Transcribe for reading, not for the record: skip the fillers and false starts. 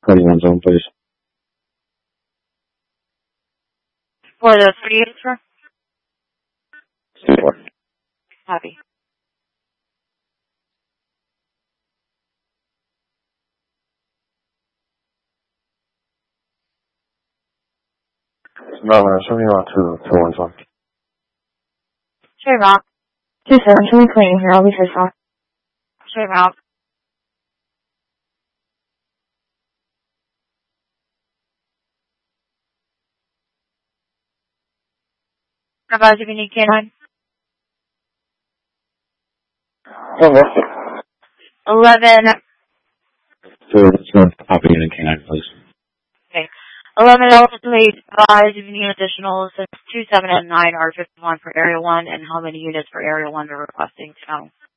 21 zone, please. For the 3 sir? 4. Copy. No, show me out to 215. Straight route. 27, show me clean here. I'll be first off. Straight route. Advise if you need canine. 11. So let's go copy in canine, please. Okay. 11 ultimately advise if you need additional since 27 and 9 are 51 for Area 1, and how many units for Area 1 are requesting to know.